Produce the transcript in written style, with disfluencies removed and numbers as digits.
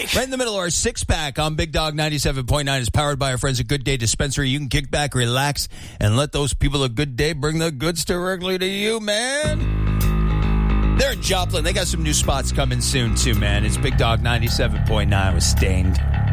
right. Right in the middle of our six-pack on Big Dog 97.9 is powered by our friends at Good Day Dispensary. You can kick back, relax, and let those people at Good Day bring the goods directly to you, man. They're in Joplin. They got some new spots coming soon, too, man. It's Big Dog 97.9 with Stained.